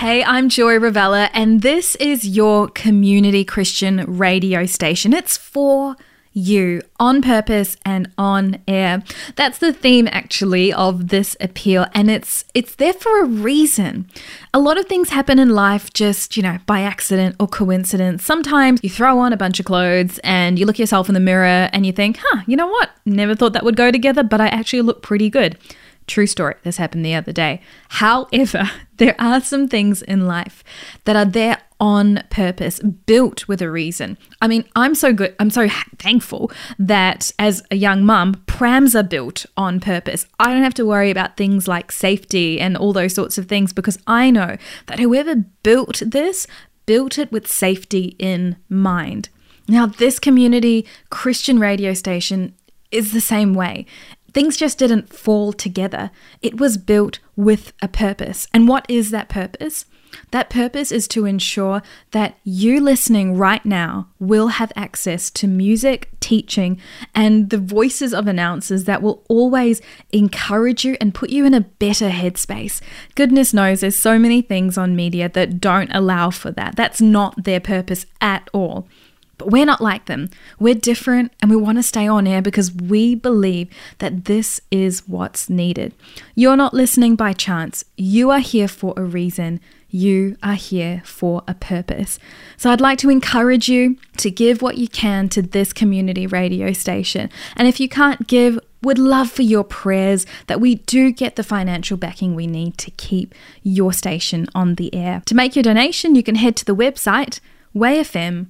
Hey, I'm Joy Ravella, and this is your community Christian radio station. It's for you, on purpose and on air. That's the theme, actually, of this appeal, and it's there for a reason. A lot of things happen in life just, by accident or coincidence. Sometimes you throw on a bunch of clothes and you look yourself in the mirror and you think, you know what? Never thought that would go together, but I actually look pretty good. True story. This happened the other day. However, there are some things in life that are there on purpose, built with a reason. I mean, I'm so thankful that as a young mum, prams are built on purpose. I don't have to worry about things like safety and all those sorts of things because I know that whoever built this, built it with safety in mind. Now, this community Christian radio station is the same way. Things just didn't fall together. It was built with a purpose. And what is that purpose? That purpose is to ensure that you listening right now will have access to music, teaching, and the voices of announcers that will always encourage you and put you in a better headspace. Goodness knows there's so many things on media that don't allow for that. That's not their purpose at all. But we're not like them. We're different and we want to stay on air because we believe that this is what's needed. You're not listening by chance. You are here for a reason. You are here for a purpose. So I'd like to encourage you to give what you can to this community radio station. And if you can't give, would love for your prayers that we do get the financial backing we need to keep your station on the air. To make your donation, you can head to the website, wayfm.org.au.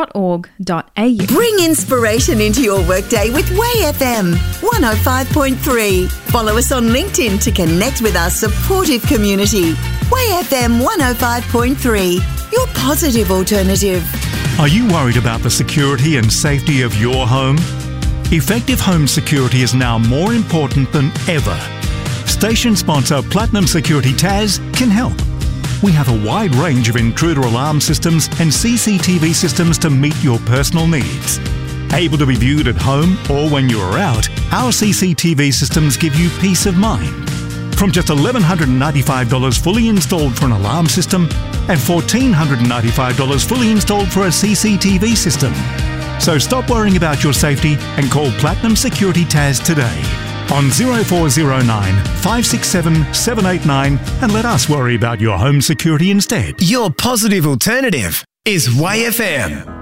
Bring inspiration into your workday with Way FM 105.3. Follow us on LinkedIn to connect with our supportive community. Way FM 105.3, your positive alternative. Are you worried about the security and safety of your home? Effective home security is now more important than ever. Station sponsor Platinum Security TAS can help. We have a wide range of intruder alarm systems and CCTV systems to meet your personal needs. Able to be viewed at home or when you are out, our CCTV systems give you peace of mind. From just $1,195 fully installed for an alarm system and $1,495 fully installed for a CCTV system. So stop worrying about your safety and call Platinum Security TAS today on 0409 567 789 and let us worry about your home security instead. Your positive alternative is Way FM.